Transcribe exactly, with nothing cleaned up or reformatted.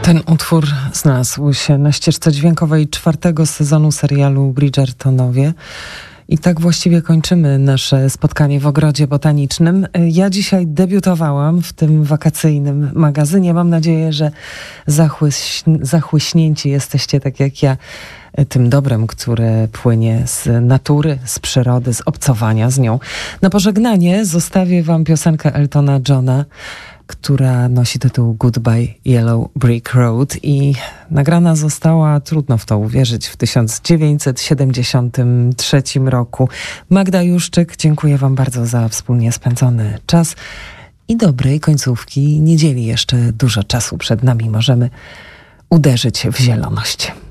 Ten utwór znalazł się na ścieżce dźwiękowej czwartego sezonu serialu Bridgertonowie. I tak właściwie kończymy nasze spotkanie w Ogrodzie Botanicznym. Ja dzisiaj debiutowałam w tym wakacyjnym magazynie. Mam nadzieję, że zachłyś, zachłyśnięci jesteście tak jak ja tym dobrem, które płynie z natury, z przyrody, z obcowania z nią. Na pożegnanie zostawię wam piosenkę Eltona Johna, która nosi tytuł Goodbye Yellow Brick Road i nagrana została, trudno w to uwierzyć, w tysiąc dziewięćset siedemdziesiątym trzecim roku. Magda Juszczyk, dziękuję wam bardzo za wspólnie spędzony czas i dobrej końcówki niedzieli. Jeszcze dużo czasu przed nami, możemy uderzyć w zieloność.